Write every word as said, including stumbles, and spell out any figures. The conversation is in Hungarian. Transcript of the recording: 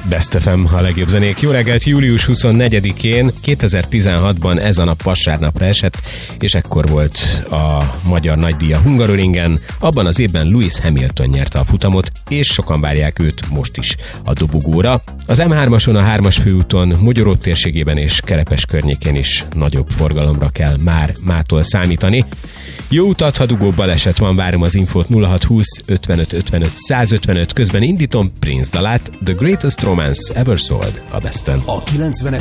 Best ef em, a legjobb zenék. Jó reggelt, július huszonnegyedikén, kétezer-tizenhatban ez a nap vasárnapra esett, és ekkor volt a magyar nagydíj a Hungaroringen. Abban az évben Lewis Hamilton nyerte a futamot, és sokan várják őt most is a dobogóra. Az em hármason, a hármas főúton, Mogyoró térségében és Kerepes környékén is nagyobb forgalomra kell már mától számítani. Jó utat, ha dugó baleset van, várom az infót nulla hat húsz ötvenöt ötvenöt százötvenöt, közben indítom Prince dalát, The Greatest Romance Ever Sold a Besten. A kilencvenes